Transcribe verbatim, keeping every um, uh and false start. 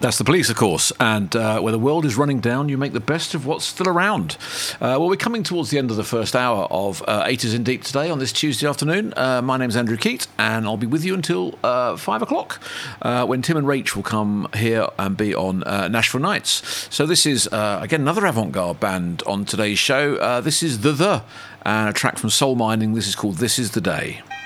That's the Police, of course, and uh, where the world is running down, you make the best of what's still around. Uh, well, we're coming towards the end of the first hour of uh, Eight is in Deep today on this Tuesday afternoon. Uh, my name's Andrew Keat, and I'll be with you until uh, five o'clock, uh, when Tim and Rach will come here and be on uh, Nashville Nights. So this is, uh, again, another avant-garde band on today's show. Uh, this is The The, and a track from Soul Mining. This is called This Is The Day.